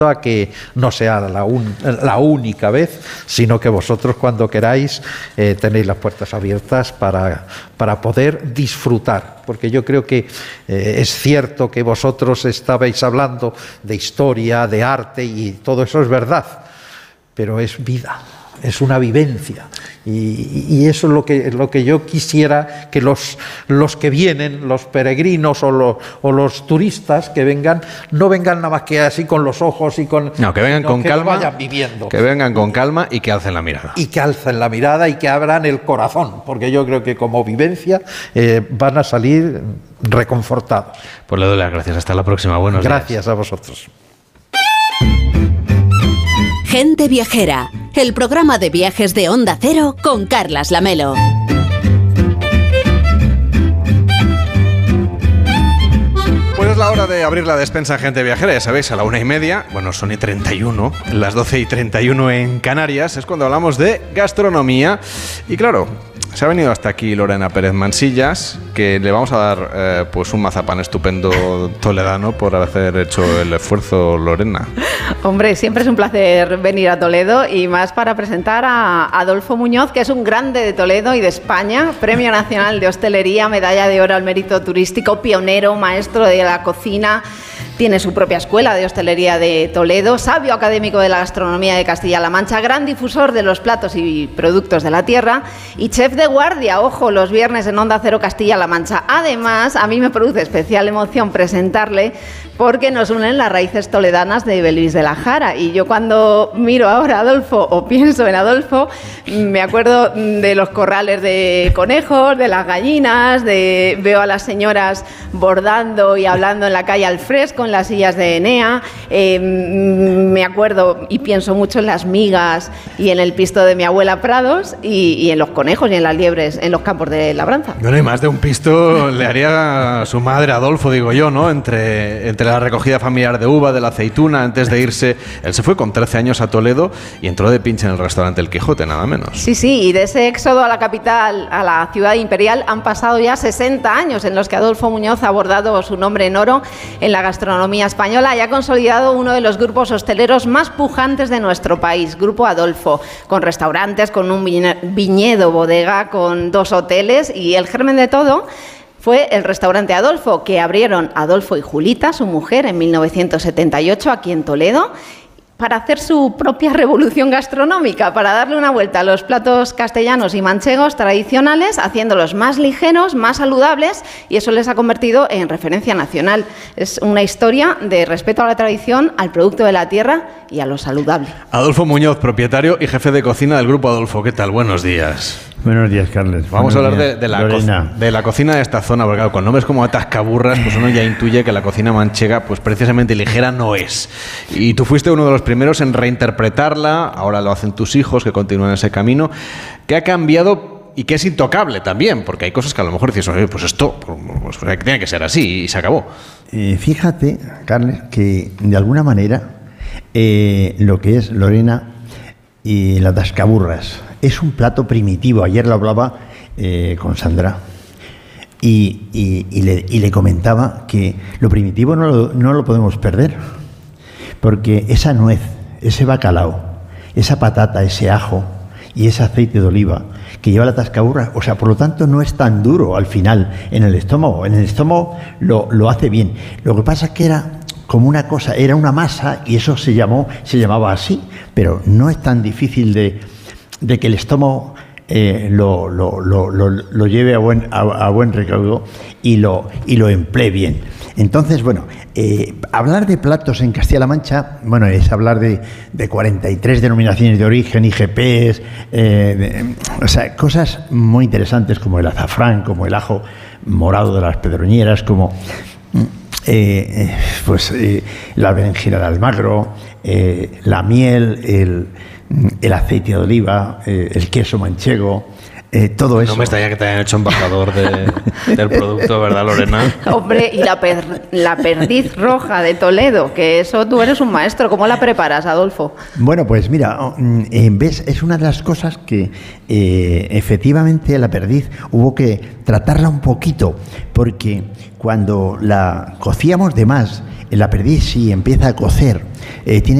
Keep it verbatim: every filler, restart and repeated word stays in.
a que no sea la, un, la única vez, sino que vosotros cuando queráis eh, tenéis las puertas abiertas para, para poder disfrutar, porque yo creo que eh, es cierto que vosotros estabais hablando de historia, de arte y todo eso es verdad, pero es vida. Es una vivencia y, y eso es lo que, lo que yo quisiera que los, los que vienen, los peregrinos o los, o los turistas que vengan, no vengan nada más que así con los ojos y con... No, que vengan con que calma, vayan viviendo. Que vengan con calma y que alcen la mirada. Y que alcen la mirada y que abran el corazón, porque yo creo que como vivencia eh, van a salir reconfortados. Pues le doy las gracias. Hasta la próxima. Buenos días. Gracias a vosotros. Gente Viajera, el programa de viajes de Onda Cero con Carlas Lamelo. Pues es la hora de abrir la despensa Gente Viajera, ya sabéis, a la una y media, bueno, son y treinta y uno, las doce y treinta y uno en Canarias, es cuando hablamos de gastronomía. Y claro, se ha venido hasta aquí Lorena Pérez Mansillas, que le vamos a dar eh, pues un mazapán estupendo toledano por haber hecho el esfuerzo, Lorena. Hombre, siempre es un placer venir a Toledo y más para presentar a Adolfo Muñoz, que es un grande de Toledo y de España, Premio Nacional de Hostelería, Medalla de Oro al Mérito Turístico, pionero, maestro de la cocina. Tiene su propia escuela de hostelería de Toledo, sabio académico de la gastronomía de Castilla-La Mancha, gran difusor de los platos y productos de la tierra y chef de guardia, ojo, los viernes en Onda Cero Castilla-La Mancha. Además, a mí me produce especial emoción presentarle porque nos unen las raíces toledanas de Belvis de la Jara. Y yo cuando miro ahora a Adolfo o pienso en Adolfo, me acuerdo de los corrales de conejos, de las gallinas, de veo a las señoras bordando y hablando en la calle al fresco, en las sillas de Enea. Eh, me acuerdo y pienso mucho en las migas y en el pisto de mi abuela Prados y, y en los conejos y en las liebres en los campos de labranza. Bueno, y más de un pisto le haría a su madre Adolfo, digo yo, ¿no? Entre, entre la recogida familiar de uva, de la aceituna, antes de irse. Él se fue con trece años a Toledo y entró de pinche en el restaurante El Quijote, nada menos. Sí, sí, y de ese éxodo a la capital, a la ciudad imperial, han pasado ya sesenta años en los que Adolfo Muñoz ha bordado su nombre en oro en la gastronomía española y ha consolidado uno de los grupos hosteleros más pujantes de nuestro país, Grupo Adolfo, con restaurantes, con un viñedo bodega, con dos hoteles y el germen de todo fue el restaurante Adolfo, que abrieron Adolfo y Julita, su mujer, en mil novecientos setenta y ocho aquí en Toledo, para hacer su propia revolución gastronómica, para darle una vuelta a los platos castellanos y manchegos tradicionales, haciéndolos más ligeros, más saludables, y eso les ha convertido en referencia nacional. Es una historia de respeto a la tradición, al producto de la tierra y a lo saludable. Adolfo Muñoz, propietario y jefe de cocina del Grupo Adolfo. ¿Qué tal? Buenos días. Buenos días, Carles. Vamos Buenos a hablar días, de, de, la Lorena. co- de la cocina de esta zona, porque claro, con nombres como Atascaburras, pues uno ya intuye que la cocina manchega, pues precisamente ligera no es. Y tú fuiste uno de los primeros en reinterpretarla, ahora lo hacen tus hijos que continúan ese camino. ¿Qué ha cambiado y qué es intocable también? Porque hay cosas que a lo mejor dices, oye, pues esto pues, pues, tiene que ser así y se acabó. Eh, fíjate, Carles, que de alguna manera eh, lo que es Lorena y la Atascaburras es un plato primitivo. Ayer lo hablaba eh, con Sandra y, y, y, le, y le comentaba que lo primitivo no lo, no lo podemos perder, porque esa nuez, ese bacalao, esa patata, ese ajo y ese aceite de oliva que lleva la Atascaburras, o sea, por lo tanto no es tan duro al final en el estómago. En el estómago lo, lo hace bien. Lo que pasa es que era como una cosa, era una masa y eso se llamó, se llamaba así, pero no es tan difícil de, de que el estómago eh, lo, lo, lo, lo, lo lleve a buen, a, a buen recaudo y lo, y lo emplee bien. Entonces, bueno, eh, hablar de platos en Castilla-La Mancha, bueno, es hablar de, de cuarenta y tres denominaciones de origen, I G Ps, eh, de, o sea, cosas muy interesantes como el azafrán, como el ajo morado de las Pedroñeras, como eh, pues eh, la berenjena de Almagro, eh, la miel, el, el aceite de oliva, eh, el queso manchego. Eh, todo eso. No me extraña que te hayan hecho embajador de, del producto, ¿verdad, Lorena? Hombre, y la, per, la perdiz roja de Toledo, que eso tú eres un maestro. ¿Cómo la preparas, Adolfo? Bueno, pues mira, eh, ves, es una de las cosas que eh, efectivamente la perdiz hubo que tratarla un poquito, porque cuando la cocíamos de más, la perdiz sí empieza a cocer, eh, tiene